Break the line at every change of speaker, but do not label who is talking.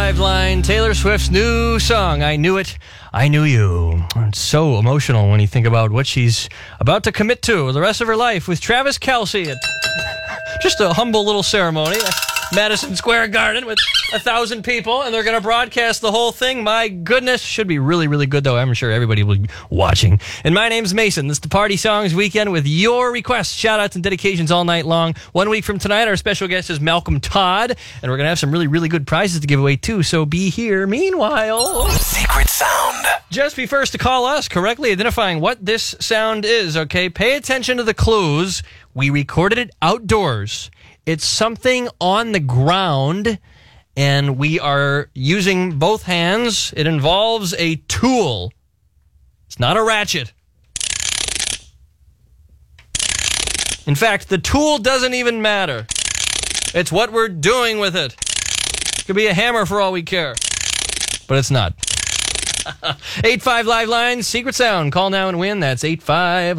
855 line, Taylor Swift's new song, I Knew It, I Knew You. It's so emotional when you think about what she's about to commit to the rest of her life with Travis Kelce. Just a humble little ceremony. Madison Square Garden with 1,000 people, and they're going to broadcast the whole thing. My goodness. Should be really, really good, though. I'm sure everybody will be watching. And my name's Mason. This is the Party Songs Weekend with your requests, shout-outs, and dedications all night long. 1 week from tonight, our special guest is Malcolm Todd, and we're going to have some really, really good prizes to give away, too, so be here. Meanwhile,
Secret Sound.
Just be first to call us, correctly identifying what this sound is, okay? Pay attention to the clues. We recorded it outdoors. It's something on the ground, and we are using both hands. It involves a tool. It's not a ratchet. In fact, the tool doesn't even matter. It's what we're doing with it. It could be a hammer for all we care, but it's not. 85 live lines, Secret Sound. Call now and win. That's 85.